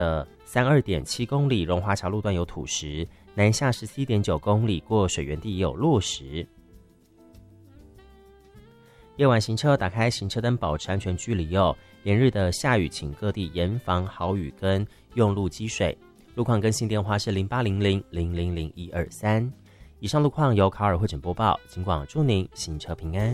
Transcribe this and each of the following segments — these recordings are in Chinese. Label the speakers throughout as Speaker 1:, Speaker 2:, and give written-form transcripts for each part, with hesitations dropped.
Speaker 1: 的32.7公里荣华桥路段有土石，南下17.9公里过水源地也有落石。夜晚行车打开行车灯，保持安全距离哦。连日的下雨，请各地严防豪雨跟用路积水。路况更新电话是0800000123。以上路况由卡尔会诊播报，警广祝您行车平安。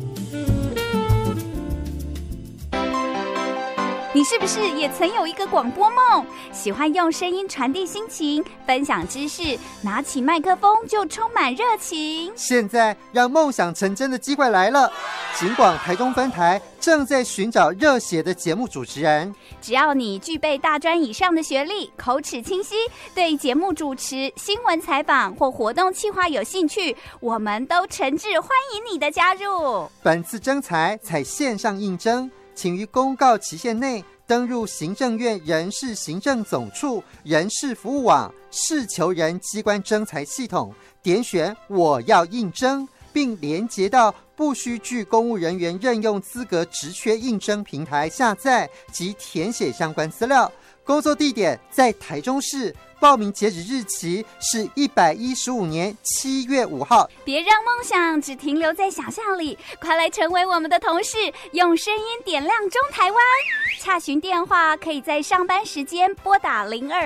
Speaker 2: 你是不是也曾有一个广播梦？喜欢用声音传递心情，分享知识，拿起麦克风就充满热情。
Speaker 3: 现在让梦想成真的机会来了，警广台中分台正在寻找热血的节目主持人。
Speaker 2: 只要你具备大专以上的学历，口齿清晰，对节目主持、新闻采访或活动企划有兴趣，我们都诚挚欢迎你的加入。
Speaker 3: 本次征才采线上应征，请于公告期限内登入行政院人事行政总处人事服务网事求人机关征才系统，点选我要应征，并连结到不需具公务人员任用资格职缺应征平台下载及填写相关资料。工作地点在台中市，报名截止日期是115年7月5号。
Speaker 2: 别让梦想只停留在想象里，快来成为我们的同事，用声音点亮中台湾。洽询电话可以在上班时间拨打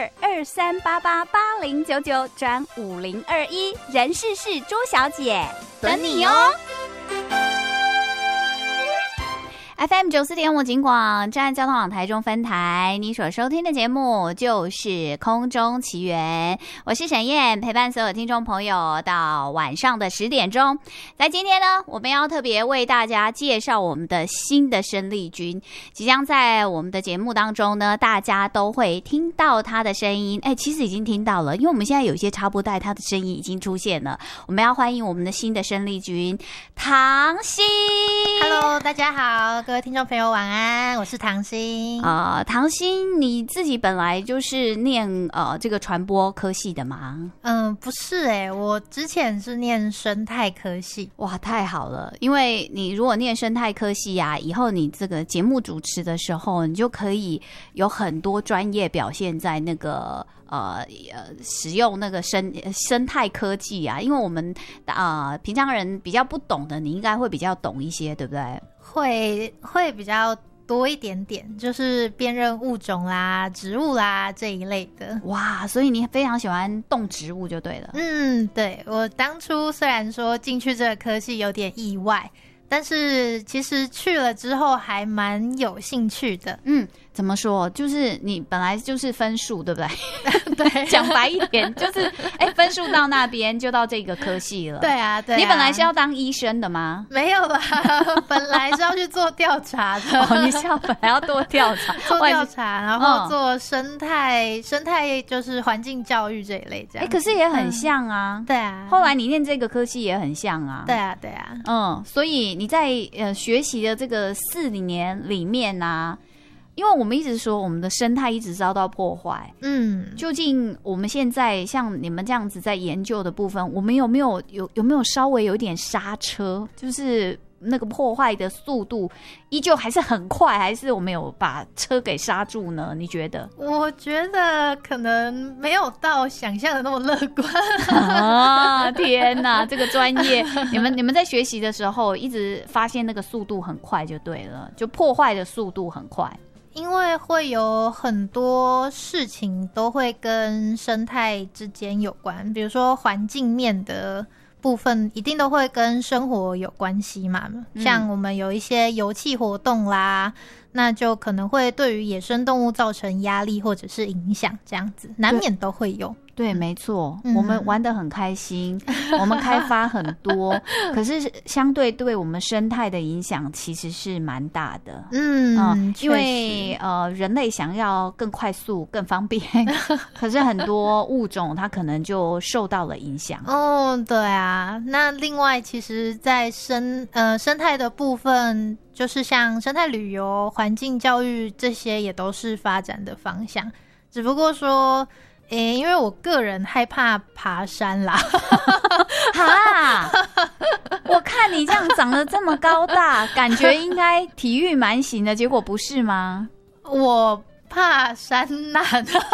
Speaker 2: 0223888099转5021，人事是朱小姐，等你哦。FM 94.5警广站交通网台中分台，你所收听的节目就是空中奇缘，我是沈燕，陪伴所有听众朋友到晚上的10点钟。在今天呢，我们要特别为大家介绍我们的新的生力军，即将在我们的节目当中呢，大家都会听到他的声音。其实已经听到了，因为我们现在有一些插播带，他的声音已经出现了。我们要欢迎我们的新的生力军唐心。
Speaker 4: Hello， 大家好，各位听众朋友晚安，我是唐心。
Speaker 2: 唐心，你自己本来就是念这个传播科系的吗？
Speaker 4: 不是我之前是念生态科系。
Speaker 2: 哇，太好了！因为你如果念生态科系啊，以后你这个节目主持的时候，你就可以有很多专业表现在那个使用那个生态科技啊，因为我们平常人比较不懂的，你应该会比较懂一些，对不对？
Speaker 4: 会比较多一点点，就是辨认物种啦、植物啦这一类的。
Speaker 2: 哇，所以你非常喜欢动植物就对了。
Speaker 4: 对，我当初虽然说进去这个科系有点意外，但是其实去了之后还蛮有兴趣的。
Speaker 2: 怎么说？就是你本来就是分数，对不对？
Speaker 4: 对，
Speaker 2: 讲白一点，就是分数到那边就到这个科系了。
Speaker 4: 对啊。
Speaker 2: 你本来是要当医生的吗？
Speaker 4: 没有啦，本来是要去做调查的。
Speaker 2: 你是本来要做调查，
Speaker 4: 做调查，然后做生态就是环境教育这一类这样。
Speaker 2: 可是也很像啊。
Speaker 4: 对啊。
Speaker 2: 后来你念这个科系也很像啊。
Speaker 4: 对啊。
Speaker 2: 所以你在学习的这个4年里面啊。因为我们一直说我们的生态一直遭到破坏，究竟我们现在像你们这样子在研究的部分，我们有没有稍微有点刹车？就是那个破坏的速度依旧还是很快，还是我们有把车给刹住呢？你觉得？
Speaker 4: 我觉得可能没有到想象的那么乐观。
Speaker 2: 天哪，这个专业，你们在学习的时候一直发现那个速度很快就对了，就破坏的速度很快。
Speaker 4: 因为会有很多事情都会跟生态之间有关，比如说环境面的部分一定都会跟生活有关系嘛，像我们有一些油气活动啦，那就可能会对于野生动物造成压力或者是影响，这样子难免都会有。
Speaker 2: 对，没错，我们玩得很开心，我们开发很多，可是相对对我们生态的影响其实是蛮大的。因为人类想要更快速、更方便，可是很多物种它可能就受到了影响。
Speaker 4: 对啊。那另外，其实，在生态的部分，就是像生态旅游、环境教育这些，也都是发展的方向。只不过说。因为我个人害怕爬山啦。
Speaker 2: 我看你这样长得这么高大，感觉应该体育蛮行的，结果不是吗？
Speaker 4: 我怕山难。